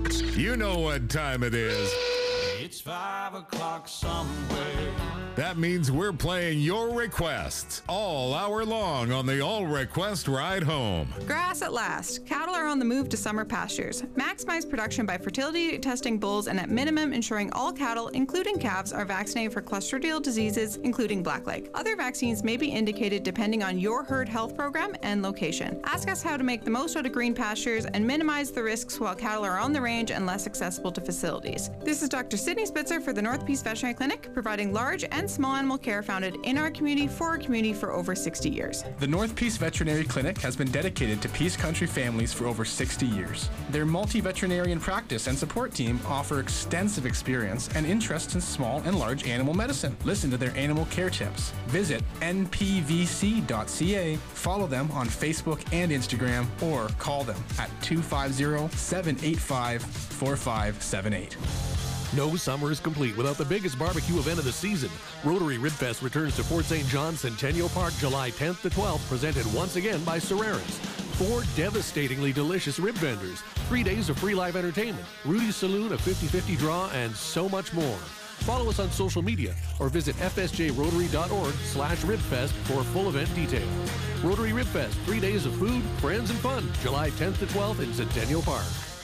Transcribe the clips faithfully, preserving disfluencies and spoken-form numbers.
sports. You know what time it is. It's five o'clock somewhere. That means we're playing your requests all hour long on the All Request Ride Home. Grass at last. Cattle are on the move to summer pastures. Maximize production by fertility testing bulls and at minimum ensuring all cattle, including calves, are vaccinated for clostridial diseases, including blackleg. Other vaccines may be indicated depending on your herd health program and location. Ask us how to make the most out of green pastures and minimize the risks while cattle are on the range and less accessible to facilities. This is Doctor Sydney Spitzer for the North Peace Veterinary Clinic, providing large and small animal care founded in our community for our community for over sixty years. The North Peace Veterinary Clinic has been dedicated to Peace Country families for over sixty years. Their multi-veterinarian practice and support team offer extensive experience and interest in small and large animal medicine. Listen to their animal care tips. Visit N P V C dot C A, follow them on Facebook and Instagram, or call them at two five zero, seven eight five, four five seven eight. No summer is complete without the biggest barbecue event of the season. Rotary Rib Fest returns to Fort Saint John Centennial Park July tenth to twelfth, presented once again by Serrera's. Four devastatingly delicious rib vendors, three days of free live entertainment, Rudy's Saloon, a fifty-fifty draw, and so much more. Follow us on social media or visit f s j rotary dot org slash ribfest for full event details. Rotary Rib Fest, three days of food, friends, and fun, July tenth to twelfth in Centennial Park.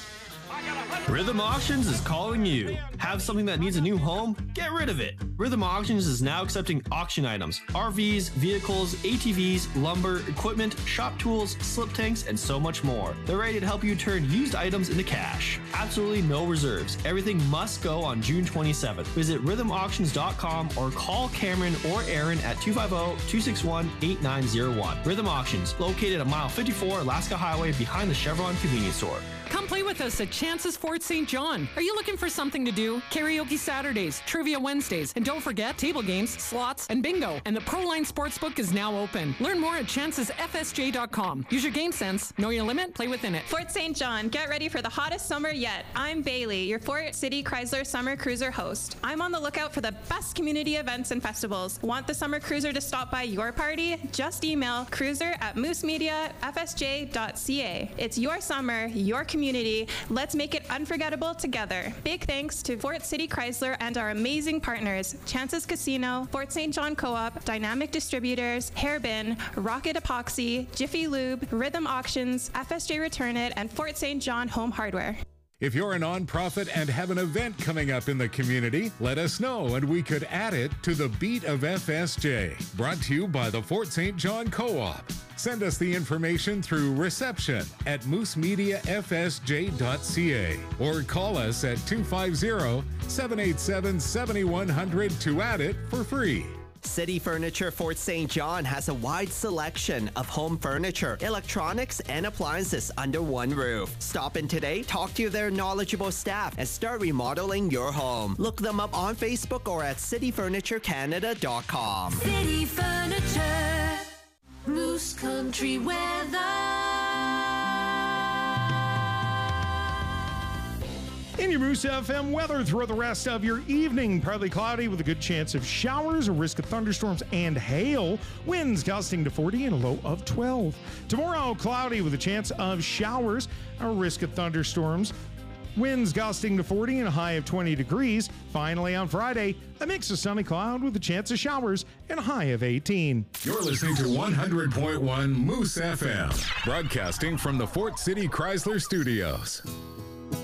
Rhythm Auctions is calling you. Have something that needs a new home? Get rid of it. Rhythm Auctions is now accepting auction items, R Vs, vehicles, A T Vs, lumber, equipment, shop tools, slip tanks, and so much more. They're ready to help you turn used items into cash. Absolutely no reserves. Everything must go on June twenty-seventh. Visit rhythm auctions dot com or call Cameron or Aaron at two five zero, two six one, eight nine zero one. Rhythm Auctions, located at mile fifty-four Alaska Highway behind the Chevron convenience store. Come play with us at Chance's Fort Saint John. Are you looking for something to do? Karaoke Saturdays, Trivia Wednesdays, and don't forget table games, slots, and bingo. And the Proline Sportsbook is now open. Learn more at chances f s j dot com. Use your game sense. Know your limit. Play within it. Fort Saint John, get ready for the hottest summer yet. I'm Bailey, your Fort City Chrysler Summer Cruiser host. I'm on the lookout for the best community events and festivals. Want the Summer Cruiser to stop by your party? Just email cruiser at moose media f s j dot c a. It's your summer, your community. Let's make it unforgettable together. Big thanks to Fort City Chrysler and our amazing partners, Chances Casino, Fort Saint John Co-op, Dynamic Distributors, Hairbin, Rocket Epoxy, Jiffy Lube, Rhythm Auctions, F S J Return It, and Fort Saint John Home Hardware. If you're a nonprofit and have an event coming up in the community, let us know and we could add it to the Beat of F S J. Brought to you by the Fort Saint John Co-op. Send us the information through reception at moose media f s j dot c a or call us at two five zero, seven eight seven, seven one zero zero to add it for free. City Furniture Fort Saint John has a wide selection of home furniture, electronics, and appliances under one roof. Stop in today, talk to their knowledgeable staff, and start remodeling your home. Look them up on Facebook or at city furniture canada dot com. City Furniture, Moose Country weather. In your Moose F M weather throughout the rest of your evening, partly cloudy with a good chance of showers, a risk of thunderstorms and hail. Winds gusting to forty and a low of twelve. Tomorrow, cloudy with a chance of showers, a risk of thunderstorms. Winds gusting to forty and a high of twenty degrees. Finally, on Friday, a mix of sunny cloud with a chance of showers and a high of eighteen. You're listening to one hundred point one Moose F M, broadcasting from the Fort City Chrysler Studios.